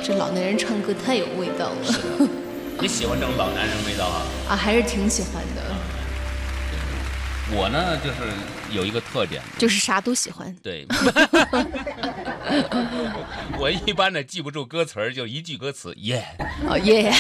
这老男人唱歌太有味道了。 是的，你喜欢这种老男人味道啊？ 啊，还是挺喜欢的。 我呢，就是有一个特点， 就是啥都喜欢。 对。我一般呢记不住歌词儿，就一句歌词耶。 哦耶。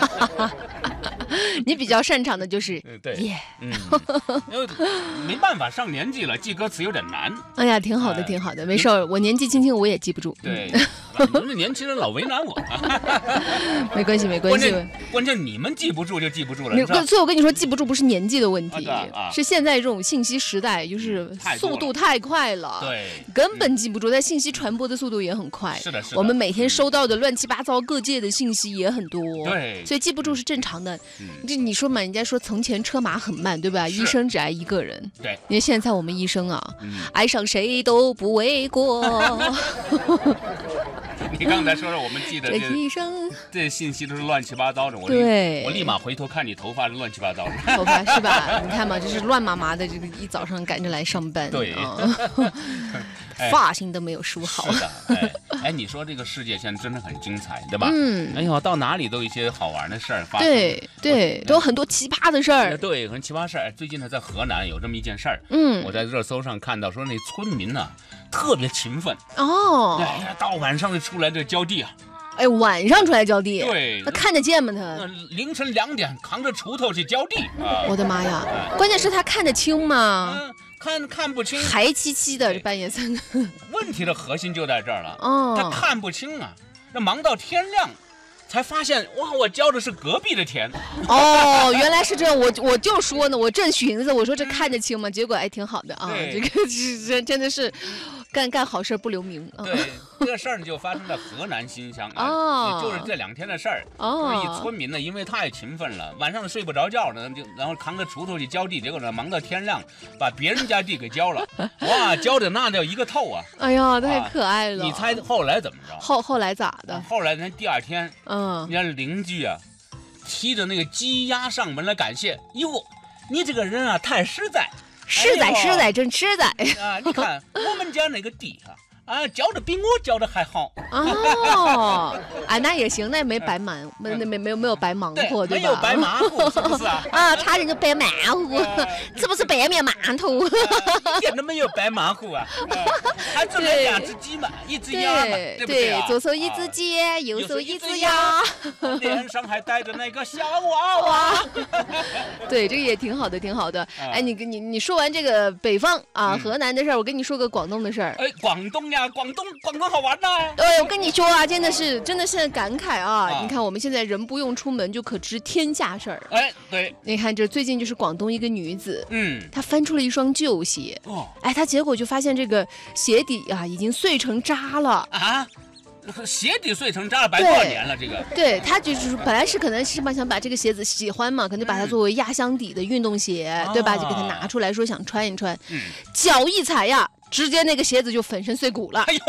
你比较擅长的就是对耶。 因为没办法，上年纪了，记歌词有点难。 哎呀，挺好的，挺好的，没事儿，我年纪轻轻我也记不住。 对，你们这年轻人老为难我。 没关系，没关系。 关键你们记不住就记不住了。 所以我跟你说，记不住不是年纪的问题， 啊是现在这种信息时代，就是速度太快了， 对， 根本记不住。但信息传播的速度也很快， 是的，是的。 我们每天收到的乱七八糟各界的信息也很多， 对， 所以记不住是正常的。这你说嘛，人家说从前车马很慢，对吧？医生只爱一个人， 对。 因为现在我们医生啊，爱上谁都不为过。 你刚才说我们记得这信息都是乱七八糟的，我立马回头看你头发是乱七八糟的， 头发是吧？你看嘛，这是乱麻麻的，这个一早上赶着来上班， 对， 发型都没有梳好。 是的，哎，你说这个世界现在真的很精彩，对吧？哎呦，到哪里都有一些好玩的事儿发生， 对，都有很多奇葩的事儿， 对，很奇葩事儿。最近呢，在河南有这么一件事儿，我在热搜上看到说那村民呢特别勤奋哦， 对，到晚上就出来这浇地啊。 哎，晚上出来浇地， 对， 他看得见吗？他凌晨2点扛着锄头去浇地啊！ 我的妈呀！关键是他看得清吗？ 看不清， 黑漆漆的，这半夜3更。 问题的核心就在这儿了，他看不清啊，那忙到天亮。才发现哇，我浇的是隔壁的田。 哦，原来是这样，我就说呢，我正寻思，我说这看得清吗？结果哎，挺好的啊，这个是真的是干好事不留名。 对，这个事儿就发生在河南新乡啊，就是这2天的事儿。就是一村民呢，因为太勤奋了，晚上睡不着觉呢，然后扛着锄头去浇地，结果呢忙到天亮，把别人家地给浇了。哇，浇的那叫一个透啊！ 哎呀，太可爱了。 你猜后来怎么着？ 后来咋的？ 后来第2天。人家邻居啊，提着那个鸡鸭上门来感谢。哟，你这个人啊，太实在， 实在，真实在啊！你看我们家那个地啊，浇的比我浇的还好。 哦，哎，那也行，那也没白忙，没有白忙活，对吧？ 没有白忙活，是不是啊？ 啊，差点就白忙活，这不是白面馒头， 一点都没有白忙活啊！还这么2只鸡嘛，1只鸭嘛，对不对啊？ 左手1只鸡，右手1只鸭， 脸上还带着那个小娃娃。 对，这个也挺好的，挺好的。哎，你说完这个北方啊河南的事儿，我跟你说个广东的事儿。 哎，广东呀，广东好玩呐！ 对，我跟你说啊，真的现在感慨啊！你看我们现在人不用出门就可知天下事儿。 哎，对， 你看这最近就是广东一个女子，她翻出了一双旧鞋，哎，她结果就发现这个鞋底啊已经碎成渣了啊。鞋底碎成渣了，白多少年了？这个对他就是本来是可能是想把这个鞋子喜欢嘛，可能把它作为压箱底的运动鞋，对吧？就给它拿出来说想穿一穿，脚一踩呀，直接那个鞋子就粉身碎骨了。哎呦，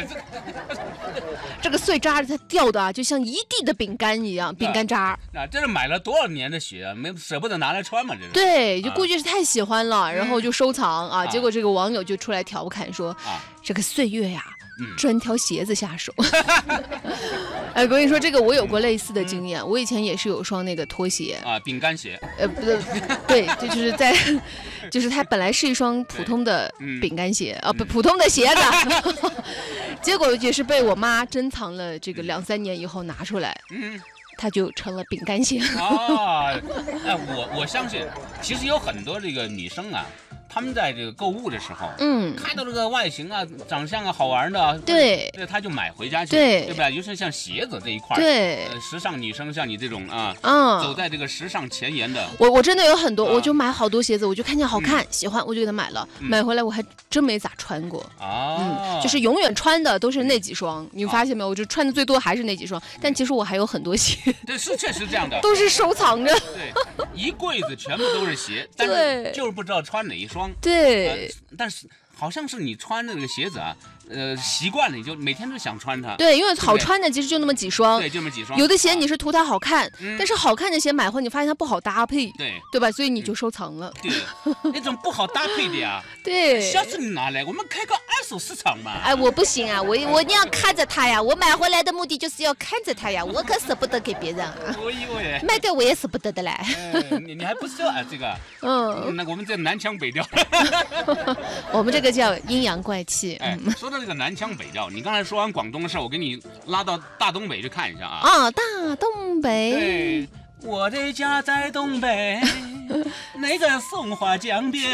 这个碎渣它掉的啊，就像一地的饼干一样，饼干渣。 这是买了多少年的鞋啊？没舍不得拿来穿嘛？这是对，就估计是太喜欢了，然后就收藏啊。结果这个网友就出来调侃说，这个岁月呀。专挑鞋子下手。哎，我跟你说，这个我有过类似的经验。我以前也是有双那个拖鞋啊，饼干鞋。 不对，就是它本来是一双普通的饼干鞋啊，普通的鞋子，结果也是被我妈珍藏了这个2-3年以后拿出来。它就成了饼干鞋啊！哎，我相信，其实有很多这个女生啊。他们在这个购物的时候，看到这个外形啊、长相啊好玩的， 对， 他就买回家去，对吧？尤其像鞋子这一块， 对， 时尚女生像你这种啊，走在这个时尚前沿的， 我真的有很多，我就买好多鞋子，我就看见好看、喜欢，我就给他买了，买回来我还真没咋穿过就是永远穿的都是那几双，你发现没有？我就穿的最多还是那几双，但其实我还有很多鞋， 对，是确实这样的， 都是收藏着， 对，一柜子全部都是鞋，但是就是不知道穿哪一双。 对， 但是好像是你穿的这个鞋子啊， 习惯了，你就每天都想穿它。 对，因为好穿的其实就那么几双。 对，就那么几双。 有的鞋你是图它好看，但是好看的鞋买回你发现它不好搭配，对吧？所以你就收藏了。 对，那种不好搭配的呀。 对。 下次你拿来，我们开个二手市场嘛。 哎，我不行啊，我一定要看着它呀。我买回来的目的就是要看着它呀，我可舍不得给别人啊。卖掉我也舍不得的嘞。 你还不知道啊这个？那我们这南腔北调。 我们这个叫阴阳怪气。 说到这个南腔北调，你刚才说完广东的事儿，我给你拉到大东北去看一下啊。 啊，大东北。 对，我的家在东北，那个松花江边。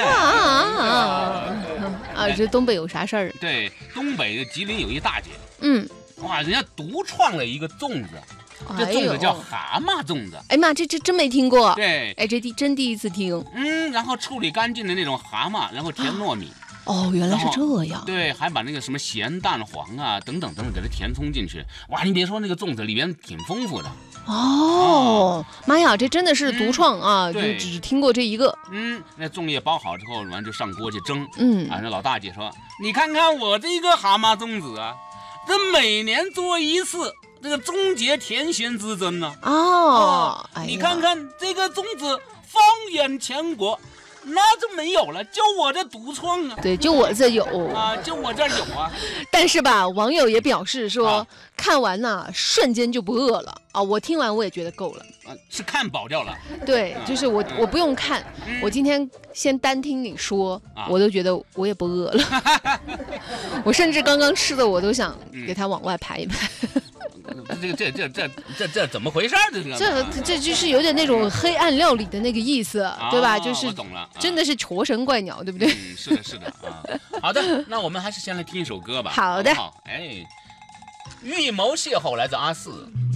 这东北有啥事儿？ 对，东北的吉林有一大姐，哇，人家独创了一个粽子。这粽子叫蛤蟆粽子。 哎妈，这真没听过。 对， 哎，这真第一次听。 然后处理干净的那种蛤蟆，然后填糯米。 哦，原来是这样。 对，还把那个什么咸蛋黄啊等等给它填充进去。哇，你别说那个粽子里边挺丰富的。 哦，妈呀，这真的是独创啊！就只听过这一个。 那粽叶包好之后，完就上锅去蒸。那老大姐说：“你看看我这个蛤蟆粽子啊，这每年做一次。”这个终结甜咸之争呢？你看看这个粽子放眼全国，那就没有了，就我这独创啊！ 对，就我这有啊，就我这有啊。 但是吧，网友也表示说，看完呢，瞬间就不饿了啊！我听完我也觉得够了。 是看饱掉了。 对，就是我不用看，我今天先单听你说，我都觉得我也不饿了。我甚至刚刚吃的我都想给它往外排一排。 这怎么回事？ 这就是有点那种黑暗料理的那个意思，对吧？就是我懂了， 真的是活神怪鸟，对不对？ 是的啊。好的，那我们还是先来听一首歌吧。 好的。 哎，预谋邂逅来自阿四。